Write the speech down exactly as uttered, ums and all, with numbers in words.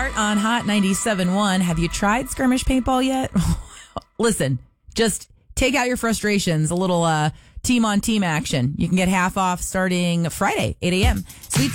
Art on Hot ninety-seven point one. Have you tried skirmish paintball yet? Listen, just take out your frustrations. A little uh, team on team action. You can get half off starting Friday, eight a.m. Sweet